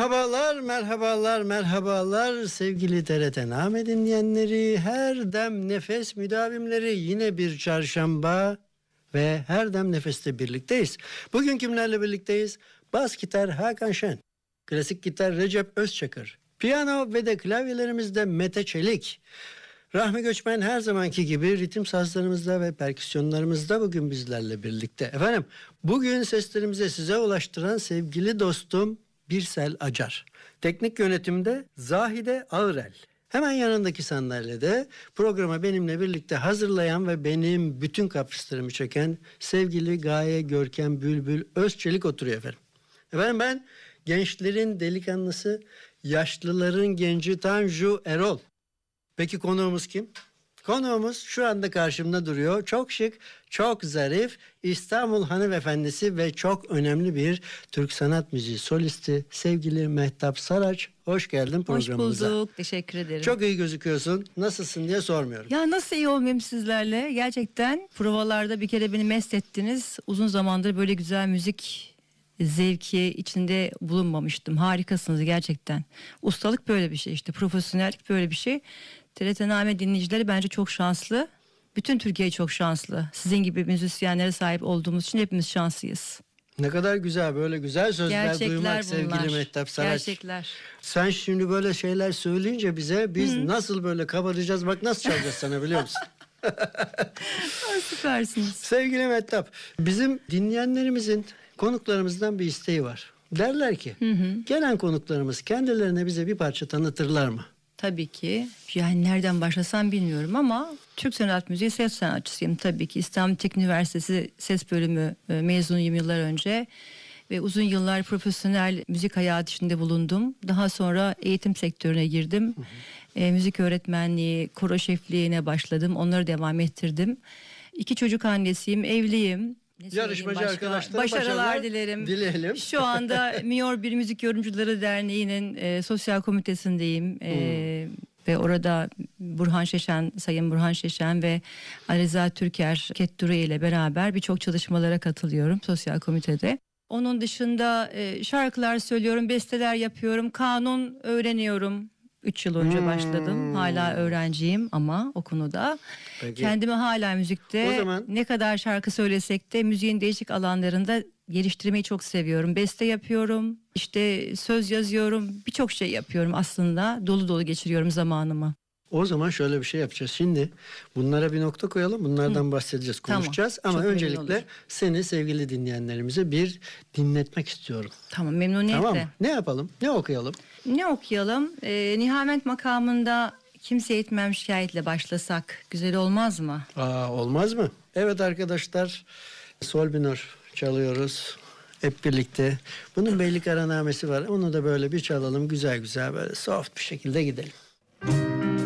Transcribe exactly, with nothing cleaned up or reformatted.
Merhabalar, merhabalar, merhabalar sevgili T R T Name dinleyenleri, her dem nefes müdavimleri, yine bir çarşamba ve her dem nefeste birlikteyiz. Bugün kimlerle birlikteyiz? Bas gitar Hakan Şen, klasik gitar Recep Özçakır, piyano ve de klavyelerimizde Mete Çelik. Rahmi Göçmen her zamanki gibi ritim sazlarımızda ve perküsyonlarımızda bugün bizlerle birlikte. Efendim, bugün seslerimize size ulaştıran sevgili dostum Birsel Acar. Teknik yönetimde Zahide Ağırel. Hemen yanındaki sandalyede programa benimle birlikte hazırlayan ve benim bütün kaprislerimi çeken sevgili Gaye Görkem Bülbül Özçelik oturuyor efendim. Efendim ben gençlerin delikanlısı, yaşlıların genci Tanju Erol. Peki konuğumuz kim? Konuğumuz şu anda karşımda duruyor. Çok şık, çok zarif, İstanbul hanımefendisi ve çok önemli bir Türk sanat müziği solisti sevgili Mehtap Saraç. Hoş geldin programımıza. Hoş bulduk. Teşekkür ederim. Çok iyi gözüküyorsun. Nasılsın diye sormuyorum. Ya nasıl iyi olmayayım sizlerle? Gerçekten provalarda bir kere beni mest ettiniz. Uzun zamandır böyle güzel müzik zevki içinde bulunmamıştım. Harikasınız gerçekten. Ustalık böyle bir şey işte. Profesyonellik böyle bir şey. T R T Name dinleyicileri bence çok şanslı. Bütün Türkiye çok şanslı. Sizin gibi müzisyenlere sahip olduğumuz için hepimiz şanslıyız. Ne kadar güzel, böyle güzel sözler Gerçekler duymak bunlar. sevgili Mehtap Saraç. Gerçekler. Sen şimdi böyle şeyler söyleyince bize biz Hı. nasıl böyle kabaracağız, bak nasıl çalacağız sana biliyor musun? Aa, süpersiniz. Sevgili Mehtap, bizim dinleyenlerimizin konuklarımızdan bir isteği var. Derler ki Hı hı. gelen konuklarımız kendilerine bize bir parça tanıtırlar mı? Tabii ki. Yani nereden başlasam bilmiyorum ama Türk sanat müziği ses sanatçısıyım tabii ki. İstanbul Teknik Üniversitesi ses bölümü e, mezunuyum yıllar önce. Ve uzun yıllar profesyonel müzik hayatı içinde bulundum. Daha sonra eğitim sektörüne girdim. Hı hı. E, müzik öğretmenliği, koro şefliğine başladım. Onları devam ettirdim. İki çocuk annesiyim, evliyim. Yarışmacı arkadaşlara başarılar, başarılar dilerim. Dileyelim. Şu anda Miyor Bir Müzik Yorumcuları Derneği'nin e, sosyal komitesindeyim. E, hmm. Ve orada Burhan Şeşen, Sayın Burhan Şeşen ve Aliza Türker Ketturi ile beraber birçok çalışmalara katılıyorum sosyal komitede. Onun dışında e, şarkılar söylüyorum, besteler yapıyorum, kanun öğreniyorum. Üç yıl önce hmm. başladım. Hala öğrenciyim ama o konuda. Peki. Kendimi hala müzikte zaman... ne kadar şarkı söylesek de müziğin değişik alanlarında geliştirmeyi çok seviyorum. Beste yapıyorum, işte söz yazıyorum, birçok şey yapıyorum aslında. Dolu dolu geçiriyorum zamanımı. O zaman şöyle bir şey yapacağız. Şimdi bunlara bir nokta koyalım. Bunlardan Hı. bahsedeceğiz, konuşacağız. Tamam. Ama çok öncelikle seni sevgili dinleyenlerimize bir dinletmek istiyorum. Tamam, memnuniyetle. Tamam mı? Ne yapalım? Ne okuyalım? Ne okuyalım? Ee, Nihamet makamında Kimse Etmem Şikayetle başlasak güzel olmaz mı? Aa, olmaz mı? Evet arkadaşlar, sol minör çalıyoruz hep birlikte. Bunun belli karanamesi var. Onu da böyle bir çalalım, güzel güzel, böyle soft bir şekilde gidelim.